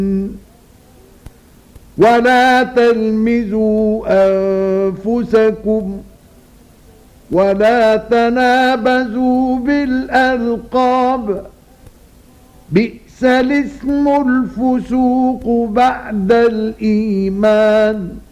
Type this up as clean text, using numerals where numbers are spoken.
ولا تلمزوا أنفسكم ولا تنابزوا بالألقاب بئس الاسم الفسوق بعد الإيمان